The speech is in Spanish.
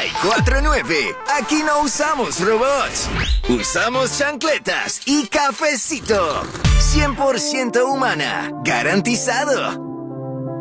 949. Aquí no usamos robots. Usamos chancletas y cafecito. 100% humana. Garantizado.